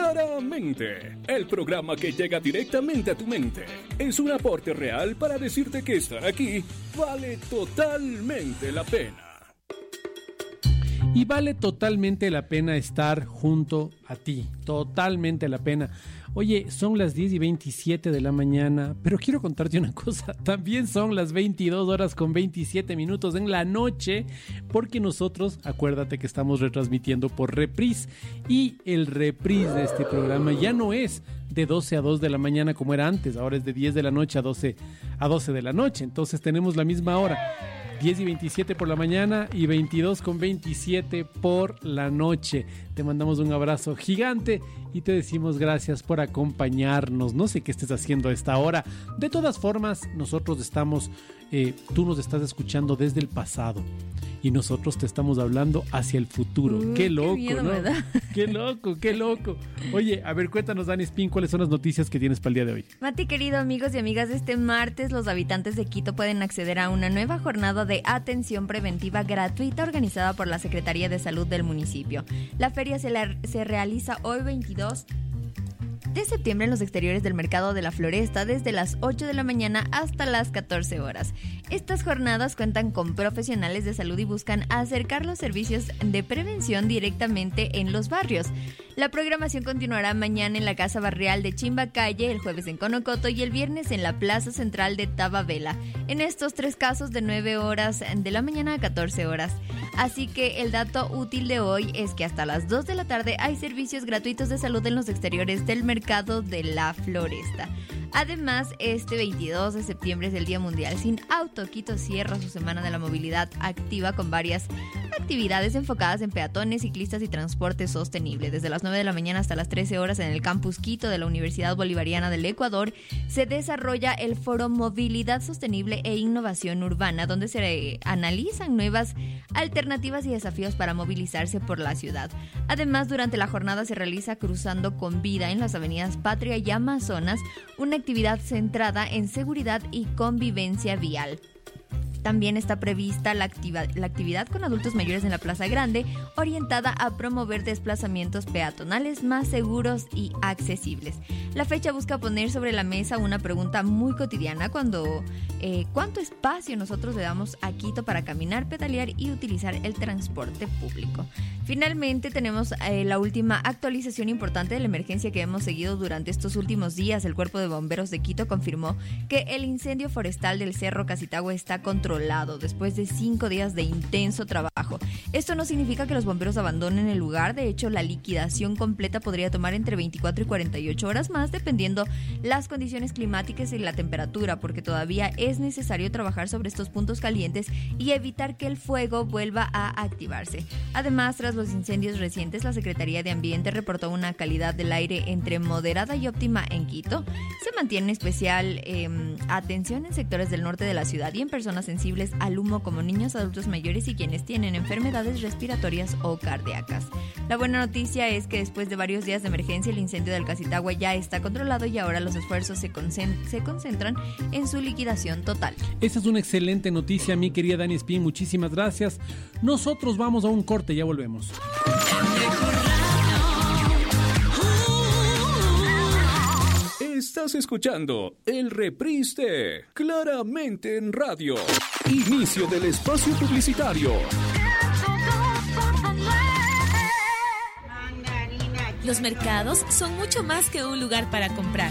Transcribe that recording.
Claramente, el programa que llega directamente a tu mente. Es un aporte real para decirte que estar aquí vale totalmente la pena. Y vale totalmente la pena estar junto a ti, totalmente la pena. Oye, son las 10:27 de la mañana, pero quiero contarte una cosa, también son las 22:27 en la noche, porque nosotros, acuérdate que estamos retransmitiendo por Reprise, y el Reprise de este programa ya no es de 12 a 2 de la mañana como era antes, ahora es de 10 de la noche a 12 de la noche, entonces tenemos la misma hora. 10:27 por la mañana y 22:27 por la noche. Te mandamos un abrazo gigante y te decimos gracias por acompañarnos. No sé qué estés haciendo a esta hora. De todas formas, nosotros estamos, tú nos estás escuchando desde el pasado y nosotros te estamos hablando hacia el futuro. Qué loco, qué miedo, ¿no? ¿Verdad? Qué loco. Oye, a ver, cuéntanos, Dani Spin, ¿cuáles son las noticias que tienes para el día de hoy? Mati, querido, amigos y amigas, este martes los habitantes de Quito pueden acceder a una nueva jornada de atención preventiva gratuita organizada por la Secretaría de Salud del municipio. La feria se realiza hoy 22 de septiembre en los exteriores del Mercado de la Floresta desde las 8 de la mañana hasta las 14 horas. Estas jornadas cuentan con profesionales de salud y buscan acercar los servicios de prevención directamente en los barrios. La programación continuará mañana en la Casa Barrial de Chimbacalle, el jueves en Conocoto y el viernes en la Plaza Central de Tababela. En estos 3 casos de 9 horas de la mañana a 14 horas. Así que el dato útil de hoy es que hasta las 2 de la tarde hay servicios gratuitos de salud en los exteriores del Mercado de la Floresta. Además, este 22 de septiembre es el Día Mundial Sin Auto. Quito cierra su Semana de la Movilidad Activa con varias actividades enfocadas en peatones, ciclistas y transporte sostenible. Desde las 9 de la mañana hasta las 13 horas en el Campus Quito de la Universidad Bolivariana del Ecuador se desarrolla el Foro Movilidad Sostenible e Innovación Urbana, donde se analizan nuevas alternativas y desafíos para movilizarse por la ciudad. Además, durante la jornada se realiza Cruzando con Vida en las avenidas Patria y Amazonas, una actividad centrada en seguridad y convivencia vial. También está prevista la actividad con adultos mayores en la Plaza Grande, orientada a promover desplazamientos peatonales más seguros y accesibles. La fecha busca poner sobre la mesa una pregunta muy cotidiana ¿cuánto espacio nosotros le damos a Quito para caminar, pedalear y utilizar el transporte público? Finalmente tenemos la última actualización importante de la emergencia que hemos seguido durante estos últimos días. El Cuerpo de Bomberos de Quito confirmó que el incendio forestal del Cerro Casitagua está controlado después de 5 días de intenso trabajo. Esto no significa que los bomberos abandonen el lugar. De hecho, la liquidación completa podría tomar entre 24 y 48 horas más, dependiendo las condiciones climáticas y la temperatura, porque todavía es necesario trabajar sobre estos puntos calientes y evitar que el fuego vuelva a activarse. Además, tras los incendios recientes, la Secretaría de Ambiente reportó una calidad del aire entre moderada y óptima en Quito. Se mantiene especial atención en sectores del norte de la ciudad y en personas sensibles al humo como niños, adultos mayores y quienes tienen enfermedades respiratorias o cardíacas. La buena noticia es que después de varios días de emergencia, el incendio del Casitagua ya está controlado y ahora los esfuerzos se concentran en su liquidación total. Esa es una excelente noticia, mi querida Dani Spin, muchísimas gracias. Nosotros vamos a un corte, ya volvemos. Estás escuchando el Reprise de Claramente en Radio. Inicio del espacio publicitario. Los mercados son mucho más que un lugar para comprar.